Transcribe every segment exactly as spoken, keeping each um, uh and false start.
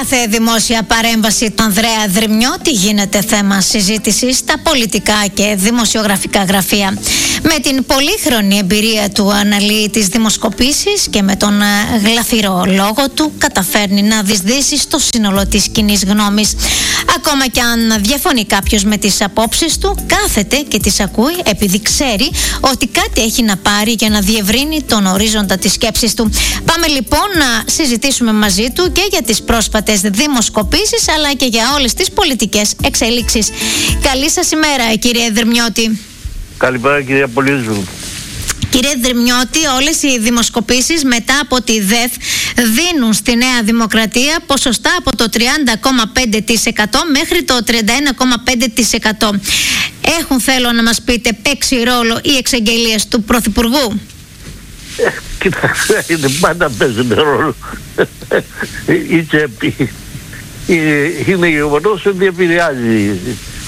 κάθε δημόσια παρέμβαση του Ανδρέα Δρυμιώτη γίνεται θέμα συζήτησης στα πολιτικά και δημοσιογραφικά γραφεία. Με την πολύχρονη εμπειρία του αναλύει τις δημοσκοπήσεις και με τον γλαφυρό λόγο του καταφέρνει να δυσδύσει στο σύνολο της κοινής γνώμης. Ακόμα κι αν διαφωνεί κάποιος με τις απόψεις του, κάθεται και τις ακούει επειδή ξέρει ότι κάτι έχει να πάρει για να διευρύνει τον ορίζοντα της σκέψης του. Πάμε λοιπόν να συζητήσουμε μαζί του και για τις πρόσφατες δημοσκοπήσεις αλλά και για όλες τις πολιτικές εξελίξεις. Καλή σας ημέρα, κύριε Δρυμιώτη. Καλημέρα, κυρία Πολύζου. Κύριε Δρυμιώτη, όλες οι δημοσκοπήσεις μετά από τη ΔΕΘ δίνουν στη Νέα Δημοκρατία ποσοστά από το τριάντα κόμμα πέντε τοις εκατό μέχρι το τριάντα ένα κόμμα πέντε τοις εκατό. Έχουν, θέλω να μας πείτε, παίξει ρόλο οι εξαγγελίες του Πρωθυπουργού? Ε, κοιτάξτε, είναι πάντα παίζουν ρόλο. Είναι γεγονός ότι επηρεάζει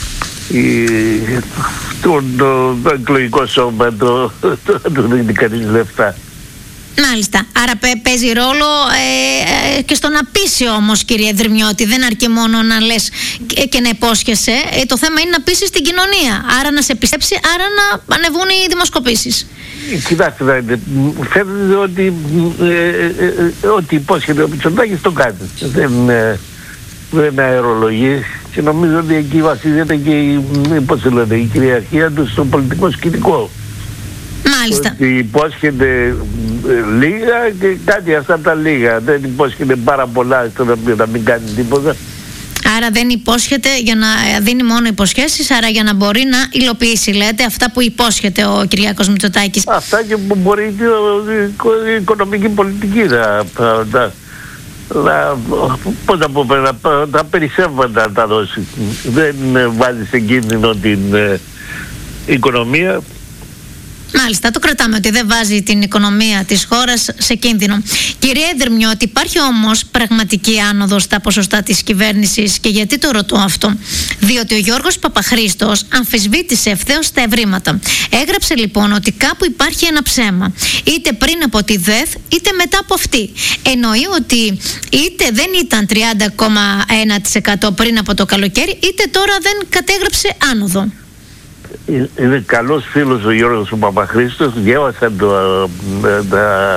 το εκλογικό σώμα, το δίνει κανείς λεφτά. Μάλιστα. Άρα παίζει ρόλο ε, και στο να πείσει όμως, κύριε Δρυμιώτη. Δεν αρκεί μόνο να λες και, και να υπόσχεσαι. Ε, το θέμα είναι να πείσεις την κοινωνία. Άρα να σε πιστέψει, άρα να ανεβούν οι δημοσκοπήσεις. Κοιτάξτε, φαίνεται ότι ε, ε, ό,τι υπόσχεται ο Μητσοτάκης το κάνει. Δεν, ε, δεν αερολογεί και νομίζω ότι εκεί βασίζεται και η, πώς λένε, η κυριαρχία του στο πολιτικό σκηνικό. Μάλιστα. Ότι υπόσχεται λίγα και κάτι αυτά τα λίγα. Δεν υπόσχεται πάρα πολλά στο να, να μην κάνει τίποτα. Άρα δεν υπόσχεται για να δίνει μόνο υποσχέσεις, άρα για να μπορεί να υλοποιήσει, λέτε, αυτά που υπόσχεται ο Κυριάκος Μητσοτάκης. Αυτά και που μπορεί η οικονομική πολιτική να, να, να, πώς να πω, να, να περισσεύματα να τα δώσει. Δεν βάζει σε κίνδυνο την ε, οικονομία. Μάλιστα, το κρατάμε ότι δεν βάζει την οικονομία της χώρας σε κίνδυνο. Κυρία Δρυμιώτη, υπάρχει όμως πραγματική άνοδος στα ποσοστά της κυβέρνησης, και γιατί το ρωτώ αυτό? Διότι ο Γιώργος Παπαχρήστος αμφισβήτησε ευθέως τα ευρήματα. Έγραψε λοιπόν ότι κάπου υπάρχει ένα ψέμα, είτε πριν από τη ΔΕΘ είτε μετά από αυτή. Εννοεί ότι είτε δεν ήταν τριάντα κόμμα ένα τοις εκατό πριν από το καλοκαίρι, είτε τώρα δεν κατέγραψε άνοδο. Είναι καλός φίλος ο Γιώργος ο Παπαχρήστος. Διάβασα το, το,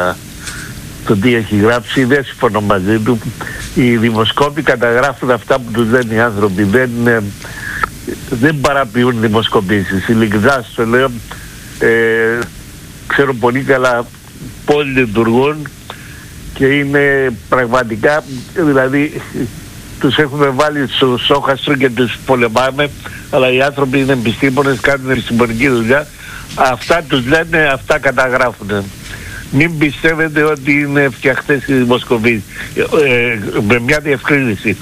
το τι έχει γράψει. Δεν συμφωνώ μαζί του. Οι δημοσκόποι καταγράφουν αυτά που τους λένε οι άνθρωποι. Δεν, δεν παραποιούν δημοσκοπήσεις. Ειλικρινά στο λέω, ε, ξέρω πολύ καλά πώς λειτουργούν και είναι πραγματικά, δηλαδή τους έχουμε βάλει στο σόχαστρο και τους πολεμάμε, αλλά οι άνθρωποι είναι επιστήμονες, κάνουν επιστημονική δουλειά. Αυτά τους λένε, αυτά καταγράφουν. Μην πιστεύετε ότι είναι φτιαχτές οι δημοσκοπήσεις. Ε, με μια διευκρίνηση.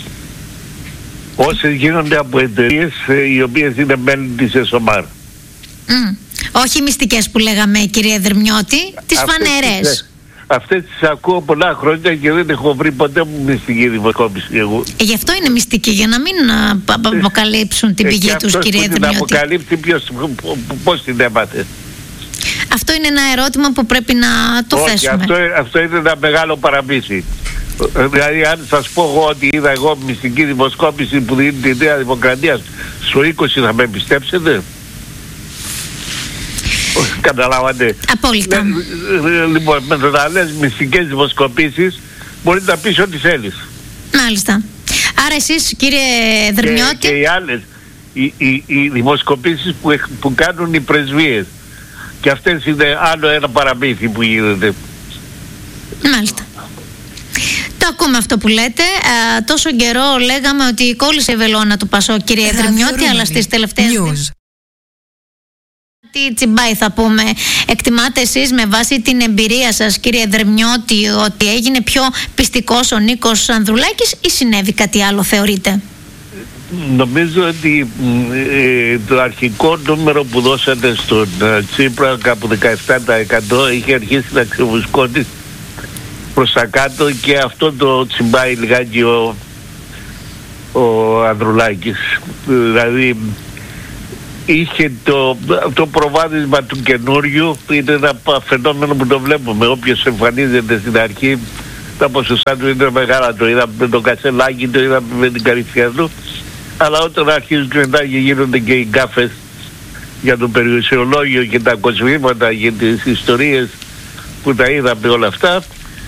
Όσες γίνονται από εταιρείες ε, οι οποίες είναι μέλη της ΕΣΟΜΑΡ. Mm. Όχι μυστικές που λέγαμε, κύριε Δρυμιώτη, τις φανερές. Αυτές τις ακούω πολλά χρόνια και δεν έχω βρει ποτέ μου μυστική δημοσκόπηση εγώ. Ε, γι' αυτό είναι μυστική, για να μην α, αποκαλύψουν την πηγή ε, τους, κύριε Δρυμιώτη. Να αποκαλύψει ποιος, πώς την έμαθε. Αυτό είναι ένα ερώτημα που πρέπει να το Όχι, θέσουμε. Αυτό, αυτό είναι ένα μεγάλο παραμύθι. Δηλαδή αν σας πω εγώ ότι είδα εγώ μυστική δημοσκόπηση που δίνει τη Νέα Δημοκρατία στο είκοσι, θα με πιστέψετε? Καταλάβατε. Απόλυτα. Λοιπόν, με το να λες μυστικές δημοσκοπήσεις μπορεί να πεις ό,τι θέλεις. Μάλιστα. Άρα εσείς, κύριε Δρυμιώτη... Και, και οι άλλες, οι, οι, οι δημοσκοπήσεις που, που κάνουν οι πρεσβείες, και αυτές είναι άλλο ένα παραμύθι που γίνεται. Μάλιστα. Το ακούμε αυτό που λέτε. Α, τόσο καιρό λέγαμε ότι κόλλησε η βελόνα του Πασόκ, κύριε Δρυμιώτη, αλλά στις τελευταίες... News. Τι τσιμπάει, θα πούμε. Εκτιμάτε εσείς με βάση την εμπειρία σας, κύριε Δρυμιώτη, ότι έγινε πιο πιστικός ο Νίκος Ανδρουλάκης ή συνέβη κάτι άλλο, θεωρείτε? Νομίζω ότι ε, το αρχικό νούμερο που δώσατε στον ε, Τσίπρα, κάπου δεκαεπτά τοις εκατό, είχε αρχίσει να ξεβουσκώνει προς τα κάτω και αυτό το τσιμπάει λιγάκι ο, ο Ανδρουλάκης. Δηλαδή είχε το, το προβάδισμα του καινούριου, είναι ένα φαινόμενο που το βλέπουμε. Όποιος εμφανίζεται στην αρχή τα ποσοστά του είναι μεγάλα. Το είδαμε με τον Κασελάκη, το είδαμε με την Καριστιανού. Αλλά όταν αρχίζουν μετά και γίνονται και οι γκάφες για το περιουσιολόγιο και τα κοσμήματα και τις ιστορίες που τα είδαμε όλα αυτά,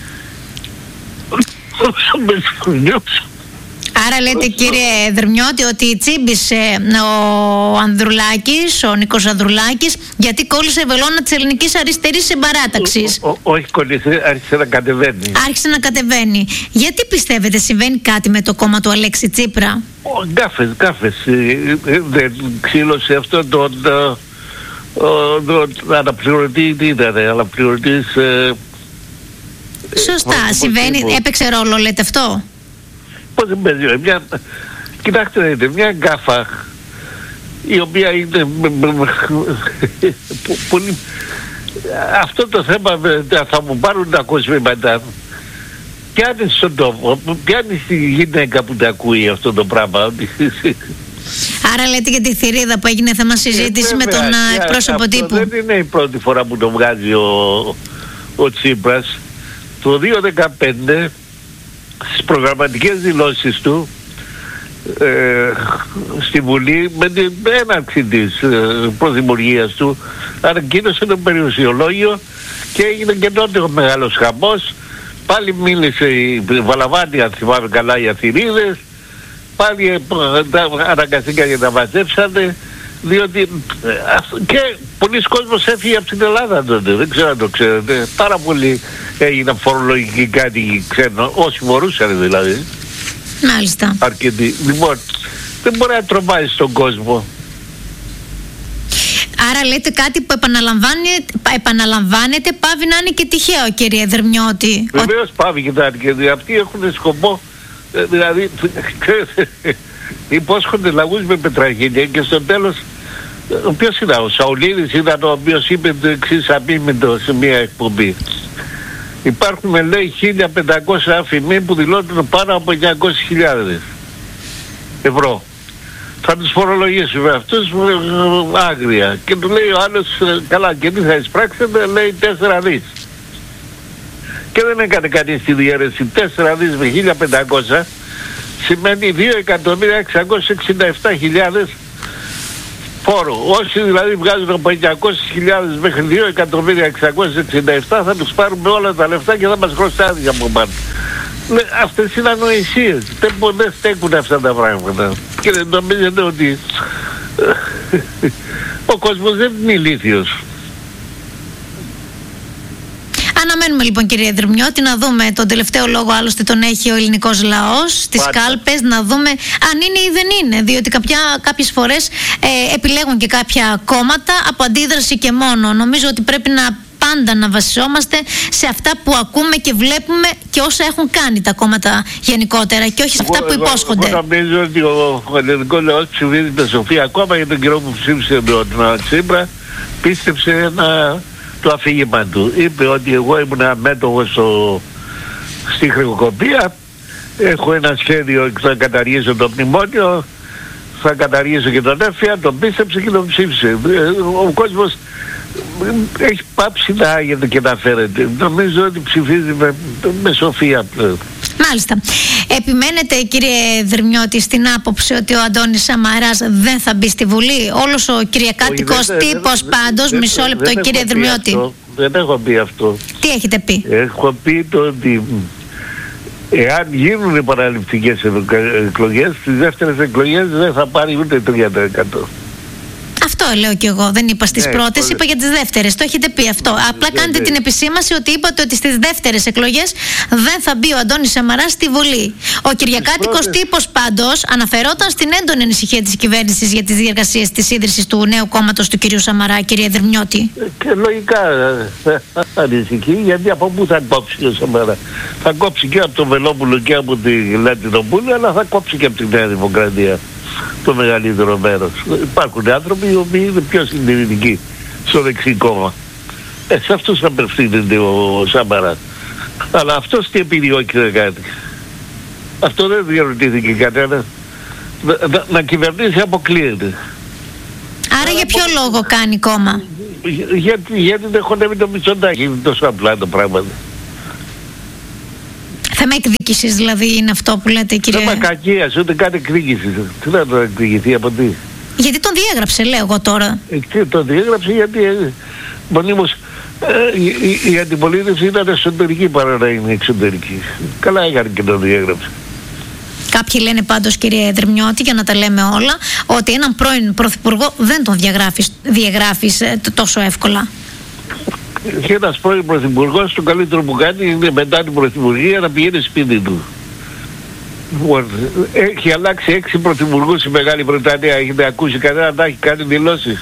άρα λέτε, κύριε Δρμιώτη, ότι τσίμπησε ο Ανδρουλάκης, ο Νίκος Ανδρουλάκης, γιατί κόλλησε βελόνα της ελληνικής αριστερής συμπαράταξης. Όχι κόλλησε, άρχισε να κατεβαίνει. Άρχισε να κατεβαίνει. Γιατί πιστεύετε συμβαίνει κάτι με το κόμμα του Αλέξη Τσίπρα? Γκάφες, γκάφες. Δεν ξύλωσε αυτό τον αναπληρωτή, τι ήταν, αναπληρωτής... Σωστά, συμβαίνει, έπαιξε ρόλο, λέτε αυτό? Πώς δεν παίζει, μια... Κοιτάξτε, είναι μια γκάφα η οποία είναι πολύ... Αυτό το θέμα θα μου πάρουν τα κοσμήματα. Πιάνεις στον τόπο, πιάνεις τη γυναίκα που τα ακούει αυτό το πράγμα. Άρα λέτε για τη θηρίδα που έγινε θέμα συζήτηση ε, με τον εκπρόσωπο τύπου. Δεν είναι η πρώτη φορά που το βγάζει ο, ο Τσίπρας. Το δύο χιλιάδες δεκαπέντε στις προγραμματικές δηλώσεις του ε, στη Βουλή, με την έναρξη της ε, πρωθυπουργίας του, ανακοίνωσε το περιουσιολόγιο και έγινε και τότε ο μεγάλος χαμός. Πάλι μίλησε η Βαλαβάνη, αν θυμάμαι καλά, για θηρίδες. Πάλι ε, αναγκαστήκαν και τα μαζέψανε, διότι ε, και πολλοί κόσμος έφυγε από την Ελλάδα τότε, δεν ξέρω αν το ξέρετε. Πάρα πολλοί έγιναν φορολογικοί κάτι ξένο, όσοι μπορούσαν δηλαδή. Μάλιστα. Αρκετοί. Λοιπόν, δεν μπορεί να τρομάζει τον κόσμο. Άρα λέτε κάτι που επαναλαμβάνεται, επαναλαμβάνεται πάβει να είναι και τυχαίο, κύριε Δρμιώτη. Βεβαίως πάβει και να είναι, γιατί αυτοί έχουν σκοπό, δηλαδή, υπόσχονται λαγούς με πετραγίνια και στο τέλος, ποιος ήταν, ο Σαουλίδης ήταν ο οποίος είπε το εξής αμήμητο σε μια εκπομπή. Υπάρχουν, λέει, χίλια πεντακόσια αφημοί που δηλώνουν πάνω από εννιακόσιες χιλιάδες ευρώ. Θα τους φορολογήσουμε αυτούς άγρια. Και του λέει ο άλλος, καλά, και τι θα εισπράξετε, λέει τέσσερα δις. Και δεν έκανε κανείς τη διαίρεση. τέσσερα δις με χίλια πεντακόσια σημαίνει δύο εκατομμύρια εξακόσιες εξήντα επτά χιλιάδες φόρο. Όσοι δηλαδή βγάζουν από εννιακόσιες χιλιάδες μέχρι δύο εκατομμύρια εξακόσιες εξήντα επτά θα τους πάρουμε όλα τα λεφτά και θα μας χρωστάνε από πάνω. Αυτές είναι ανοησίες. Δεν, δεν στέκουν αυτά τα πράγματα. Και δεν νομίζετε ότι ο κόσμος δεν είναι ηλίθιος. Αναμένουμε λοιπόν, κύριε Δρμιώτη, να δούμε τον τελευταίο λόγο, άλλωστε τον έχει ο ελληνικός λαός, τις κάλπες, να δούμε αν είναι ή δεν είναι, διότι κάποια, κάποιες φορές ε, επιλέγουν και κάποια κόμματα από αντίδραση και μόνο. Νομίζω ότι πρέπει να πάντα να βασιζόμαστε σε αυτά που ακούμε και βλέπουμε και όσα έχουν κάνει τα κόμματα γενικότερα και όχι σε αυτά που υπόσχονται. Εγώ νομίζω ότι ο ελληνικός λαός ψηφίζει με σοφία, ακόμα για τον καιρό που ψήφισε τον Τσίπρα, πίστεψε ένα... το αφήγημα του. Είπε ότι εγώ ήμουν μέτοχος στο... στη χρεοκοπία, έχω ένα σχέδιο, θα καταργήσω το μνημόνιο, θα καταργήσω και τον ΕΦΙΑ, τον πίστεψε και τον ψήφισε. Ο κόσμος έχει πάψει να άγεται και να φέρεται. Νομίζω ότι ψηφίζει με, με σοφία πλέον. Μάλιστα. Επιμένετε, κύριε Δρμιώτη, στην άποψη ότι ο Αντώνης Σαμαράς δεν θα μπει στη Βουλή? Όλος ο κυριακάτικος τύπος πάντως, δεν, μισό λεπτό, δεν κύριε Δρμιώτη. Αυτό, δεν έχω πει αυτό. Τι έχετε πει? Έχω πει το ότι εάν γίνουν οι παραληπτικές εκλογές, στις δεύτερες εκλογές δεν θα πάρει ούτε τρία τοις εκατό. Αυτό λέω κι εγώ. Δεν είπα στις ναι, πρώτες, πολύ... είπα για τις δεύτερες. Το έχετε πει αυτό. Απλά ναι, κάνετε ναι. την επισήμαση ότι είπατε ότι στις δεύτερες εκλογές δεν θα μπει ο Αντώνης Σαμαράς στη Βουλή. Ο κυριακάτικος πρώτες... τύπος πάντως αναφερόταν στην έντονη ανησυχία της κυβέρνησης για τις διεργασίες της ίδρυσης του νέου κόμματος του κυρίου Σαμαρά, κύριε Δρμιώτη. Και λογικά ανησυχεί, γιατί από πού θα κόψει ο Σαμαρά? Θα κόψει και από τον Βελόπουλο και από τη Λατινοπούλου, αλλά θα κόψει και από τη Νέα Δημοκρατία το μεγαλύτερο μέρος. Υπάρχουν άνθρωποι οι οποίοι είναι πιο συντηρητικοί στο δεξί κόμμα. Ε, σε αυτούς απευθύνεται ο Σαμαράς. Αλλά αυτός τι επιδιώκει να κάνει? Αυτό δεν διαρωτήθηκε κανένα. Να, να, να κυβερνήσει αποκλείεται. Άρα για ποιο από... λόγο κάνει κόμμα? Για, γιατί, γιατί δεν χωνεύει το Μητσοτάκη. Είναι τόσο απλά το πράγμα. Θέμα εκδίκησης δηλαδή είναι αυτό που λέτε, κύριε? Θέμα κακίας, ούτε καν εκδίκησης. Τι να το εκδικηθεί από τι? Γιατί τον διέγραψε, λέω εγώ τώρα. Ε, τον διέγραψε γιατί ε, μονίμως ε, η, η αντιπολίτευση ήταν εσωτερική παρά να είναι εξωτερική. Καλά έκανε και τον διέγραψε. Κάποιοι λένε πάντως, κύριε Δρυμιώτη, για να τα λέμε όλα, ότι έναν πρώην πρωθυπουργό δεν τον διαγράφεις, διαγράφεις ε, τόσο εύκολα. Και ένας πρώην πρωθυπουργός, το καλύτερο που κάνει είναι μετά την πρωθυπουργία να πηγαίνει σπίτι του. Έχει αλλάξει έξι πρωθυπουργούς η Μεγάλη Βρετανία. Έχετε ακούσει κανένα να έχει κάνει δηλώσεις?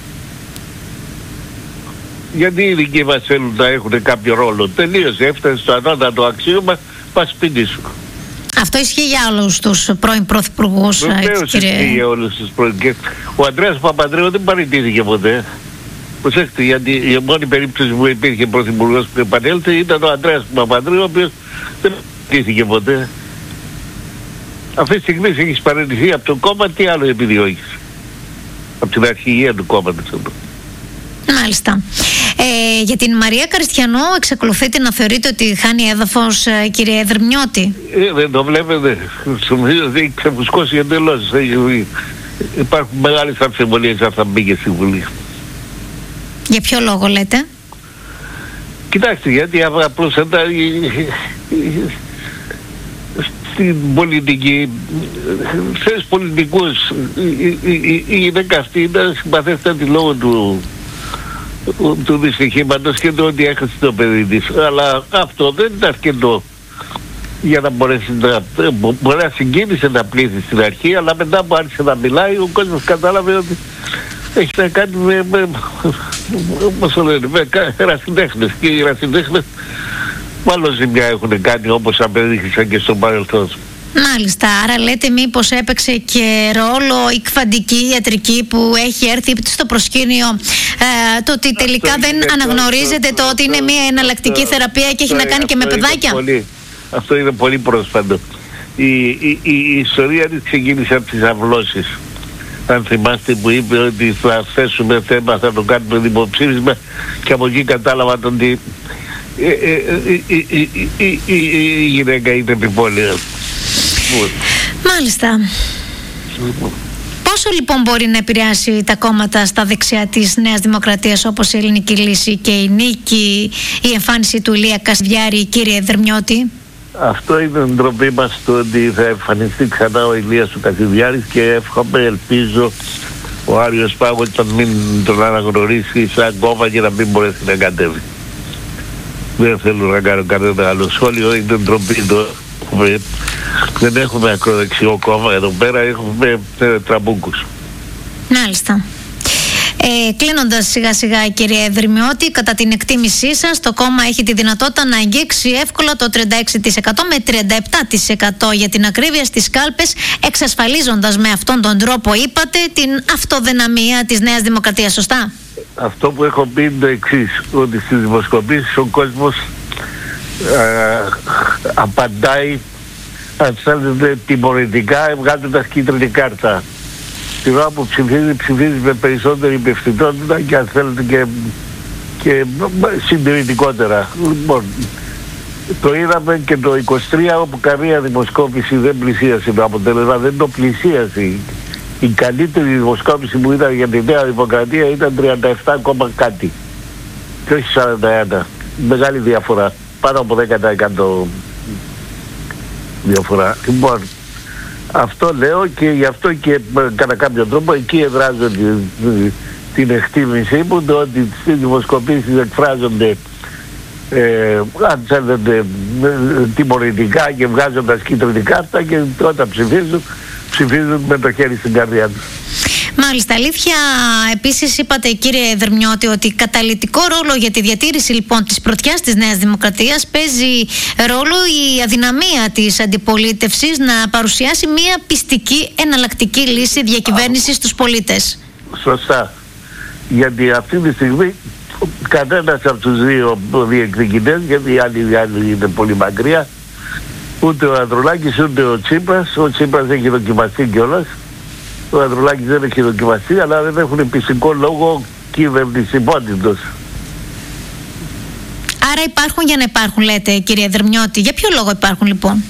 Γιατί οι δικοί μας θέλουν να έχουν κάποιο ρόλο? Τελείωσε, έφτασε στο ανώτατο αξίωμα, πας σπίτι σου. Αυτό ισχύει για όλους τους πρώην πρωθυπουργούς, βεβαίως κύριε? Ισχύει για όλους τους πρώην. Ο Ανδρέας Παπανδρέου δεν παραιτήθηκε ποτέ. Προσέξτε, γιατί η μόνη περίπτωση που υπήρχε πρωθυπουργός που επανέλθε ήταν ο Ανδρέας Παπανδρέου, ο οποίος δεν παραιτήθηκε ποτέ. Αυτή τη στιγμή έχεις παραιτηθεί από το κόμμα, τι άλλο επιδιώκεις? Από την αρχηγία του κόμματος. Μάλιστα. Ε, για την Μαρία Καριστιανό εξακολουθείτε να θεωρείτε ότι χάνει έδαφος, ε, κύριε Δρυμιώτη? Ε, δεν το βλέπετε? Νομίζω ότι έχει ξεφουσκώσει εντελώς. Υπάρχουν μεγάλες αμφιβολίες αν θα μπήκε στη Βουλή. Για ποιο λόγο λέτε? Κοιτάξτε, γιατί απλώς στην πολιτική, στις πολιτικούς, η γυναίκα αυτή ήταν συμπαθέστατη λόγω του του δυστυχήματος και το ότι έχασε το παιδί της. Αλλά αυτό δεν ήταν αρκετό για να μπορέσει να, μπορεί να συγκίνησε να πλήθει στην αρχή, αλλά μετά που άρχισε να μιλάει ο κόσμος κατάλαβε ότι έχει να κάνει με, με, όπως το λένε, με ερασιτέχνες, και οι ερασιτέχνες μάλλον ζημιά έχουν κάνει, όπως απεδείχθησαν και στο παρελθόν. Μάλιστα, άρα λέτε μήπως έπαιξε και ρόλο η κβαντική ιατρική που έχει έρθει στο προσκήνιο, ε, το ότι τελικά αυτό δεν αναγνωρίζετε το, το, το ότι είναι μια εναλλακτική αυτό, θεραπεία και έχει αυτό, να κάνει και με παιδάκια? Πολύ, αυτό είναι πολύ πρόσφατο. Η, η, η, η ιστορία της ξεκίνησε από τις αυλώσεις. Αν θυμάστε που είπε ότι θα θέσουμε θέμα, θα το κάνουμε δημοψήφισμα, και από εκεί κατάλαβα ότι η γυναίκα είναι επιπόλαια. Μάλιστα. Πόσο λοιπόν μπορεί να επηρεάσει τα κόμματα στα δεξιά της Νέας Δημοκρατίας, όπως η Ελληνική Λύση και η Νίκη, η εμφάνιση του Ηλία Κασδιάρη, κύριε Δρυμιώτη? Αυτό είναι η ντροπή μας, το ότι θα εμφανιστεί ξανά ο Ηλίας ο Κασδιάρης, και εύχομαι, ελπίζω ο Άριος Πάγος να μην τον αναγνωρίσει σαν κόμμα και να μην μπορέσει να κατέβει. Δεν θέλω να κάνω κανένα άλλο σχόλιο, είναι ντροπή το. Δεν έχουμε ακροδεξιό κόμμα εδώ πέρα, έχουμε ε, τραμπούκους. Μάλιστα. Ε, κλείνοντας σιγά σιγά, κύριε Δρυμιώτη, κατά την εκτίμησή σας το κόμμα έχει τη δυνατότητα να αγγίξει εύκολα το τριάντα έξι τοις εκατό με τριάντα επτά τοις εκατό για την ακρίβεια στις κάλπες, εξασφαλίζοντας με αυτόν τον τρόπο, είπατε, την αυτοδυναμία της Νέας Δημοκρατίας, σωστά? Αυτό που έχω πει είναι το εξής, ότι στις δημοσκοπήσεις ο κόσμος ε, απαντάει, αν θέλετε, τιμωρητικά, βγάζοντας κίτρινη κάρτα. Την ώρα που ψηφίζει, ψηφίζει με περισσότερη υπευθυνότητα και, αν θέλετε, και, και συντηρητικότερα. Λοιπόν, το είδαμε και το είκοσι τρία, όπου καμία δημοσκόπηση δεν πλησίασε το αποτέλεσμα, δεν το πλησίασε. Η καλύτερη δημοσκόπηση που ήταν για τη Νέα Δημοκρατία ήταν τριάντα επτά κάτι και όχι σαράντα ένα. Μεγάλη διαφορά, πάνω από δέκα τοις εκατό διαφορά. Λοιπόν, αυτό λέω, και γι' αυτό και κατά κάποιο τρόπο εκεί εδράζω την, την εκτίμησή μου, το ότι στις δημοσκοπήσεις εκφράζονται ε, αν θέλετε τιμωρητικά και βγάζοντας κίτρινη κάρτα, και όταν ψηφίζουν ψηφίζουν με το χέρι στην καρδιά τους. Μάλιστα, αλήθεια. Επίσης είπατε, κύριε Δρυμιώτη, ότι καταλυτικό ρόλο για τη διατήρηση λοιπόν της πρωτιάς της Νέας Δημοκρατίας παίζει ρόλο η αδυναμία της αντιπολίτευσης να παρουσιάσει μια πιστική εναλλακτική λύση διακυβέρνησης στους πολίτες. Σωστά. Γιατί αυτή τη στιγμή κανένας από τους δύο διεκδικητές, γιατί οι άλλοι, οι άλλοι είναι πολύ μακριά, ούτε ο Ανδρουλάκης ούτε ο Τσίπρας. Ο Τσίπρας έχει δοκιμαστεί κιόλας. Ο Ανδρουλάκης δεν έχει δοκιμαστεί, αλλά δεν έχουν πιστικό λόγο κυβερνησιμότητος. Άρα υπάρχουν για να υπάρχουν, λέτε, κύριε Δερμιώτη. Για ποιο λόγο υπάρχουν λοιπόν?